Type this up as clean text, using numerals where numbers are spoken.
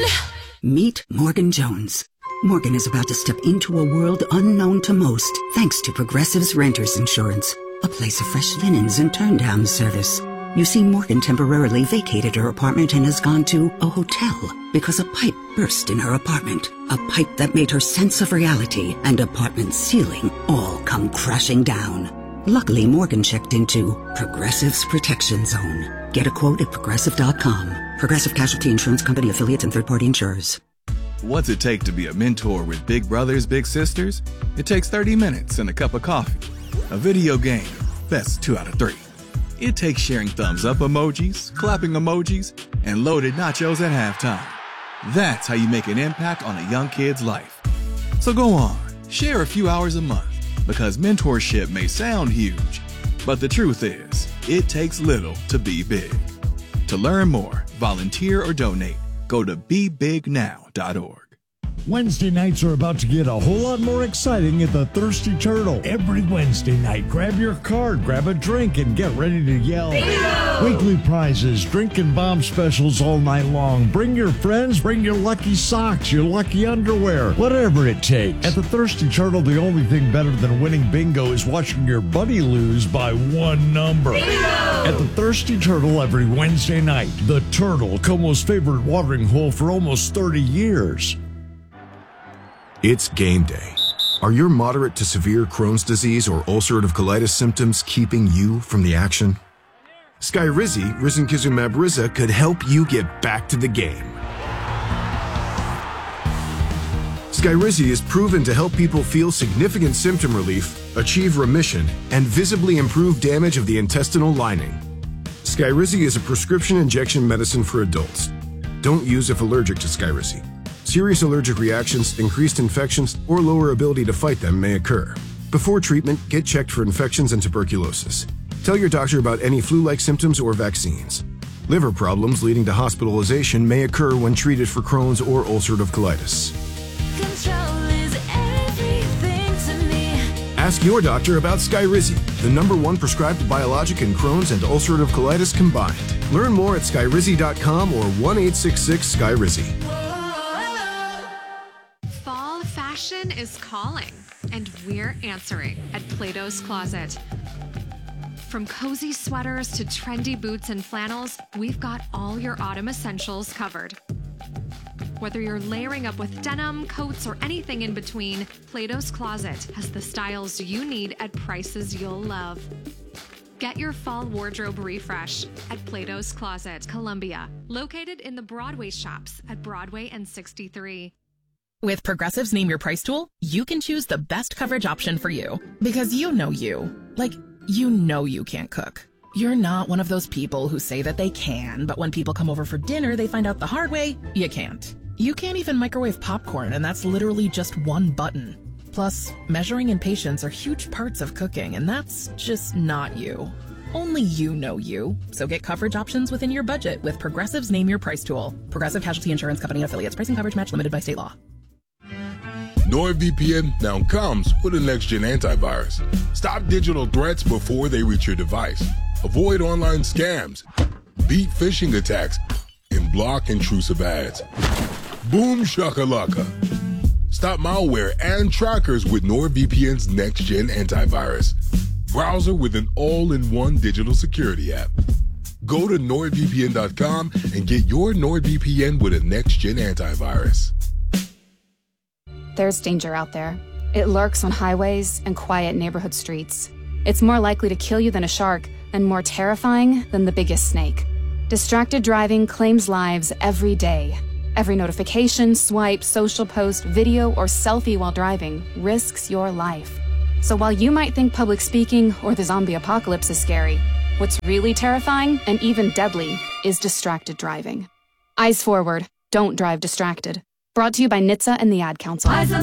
Meet Morgan Jones. Morgan is about to step into a world unknown to most, thanks to Progressive's Renters Insurance, a place of fresh linens and turn-down service. You see, Morgan temporarily vacated her apartment and has gone to a hotel because a pipe burst in her apartment. A pipe that made her sense of reality and apartment ceiling all come crashing down. Luckily, Morgan checked into Progressive's Protection Zone. Get a quote at Progressive.com. Progressive Casualty Insurance Company, affiliates, and third-party insurers. What's it take to be a mentor with big brothers, big sisters? It takes 30 minutes and a cup of coffee. A video game, best 2 out of 3. It takes sharing thumbs up emojis, clapping emojis, and loaded nachos at halftime. That's how you make an impact on a young kid's life. So go on, share a few hours a month, because mentorship may sound huge, but the truth is, it takes little to be big. To learn more, volunteer or donate, go to BeBigNow.org. Wednesday nights are about to get a whole lot more exciting at the Thirsty Turtle. Every Wednesday night, grab your card, grab a drink, and get ready to yell. Bingo! Weekly prizes, drink and bomb specials all night long. Bring your friends, bring your lucky socks, your lucky underwear, whatever it takes. At the Thirsty Turtle, the only thing better than winning bingo is watching your buddy lose by 1 number. Bingo! At the Thirsty Turtle every Wednesday night, the Turtle, Como's favorite watering hole for almost 30 years. It's game day. Are your moderate to severe Crohn's disease or ulcerative colitis symptoms keeping you from the action? Skyrizi, risankizumab Riza, could help you get back to the game. Skyrizi is proven to help people feel significant symptom relief, achieve remission, and visibly improve damage of the intestinal lining. Skyrizi is a prescription injection medicine for adults. Don't use if allergic to Skyrizi. Serious allergic reactions, increased infections, or lower ability to fight them may occur. Before treatment, get checked for infections and tuberculosis. Tell your doctor about any flu-like symptoms or vaccines. Liver problems leading to hospitalization may occur when treated for Crohn's or ulcerative colitis. Control is everything to me. Ask your doctor about Skyrizi, the #1 prescribed biologic in Crohn's and ulcerative colitis combined. Learn more at skyrizi.com or 1-866-SKYRIZI. Fashion is calling, and we're answering at Plato's Closet. From cozy sweaters to trendy boots and flannels, we've got all your autumn essentials covered. Whether you're layering up with denim, coats, or anything in between, Plato's Closet has the styles you need at prices you'll love. Get your fall wardrobe refresh at Plato's Closet, Columbia, located in the Broadway shops at Broadway and 63. With Progressive's Name Your Price tool, you can choose the best coverage option for you. Because you know you. Like, you know you can't cook. You're not one of those people who say that they can, but when people come over for dinner, they find out the hard way, you can't. You can't even microwave popcorn, and that's literally just one button. Plus, measuring and patience are huge parts of cooking, and that's just not you. Only you know you. So get coverage options within your budget with Progressive's Name Your Price tool. Progressive Casualty Insurance Company and affiliates. Pricing coverage match limited by state law. NordVPN now comes with a next-gen antivirus. Stop digital threats before they reach your device. Avoid online scams. Beat phishing attacks. And block intrusive ads. Boom shakalaka. Stop malware and trackers with NordVPN's next-gen antivirus. Browser with an all-in-one digital security app. Go to NordVPN.com and get your NordVPN with a next-gen antivirus. There's danger out there. It lurks on highways and quiet neighborhood streets. It's more likely to kill you than a shark, and more terrifying than the biggest snake. Distracted driving claims lives every day. Every notification, swipe, social post, video, or selfie while driving risks your life. So while you might think public speaking or the zombie apocalypse is scary, what's really terrifying and even deadly is distracted driving. Eyes forward. Don't drive distracted. Brought to you by NHTSA and the Ad Council. Eyes on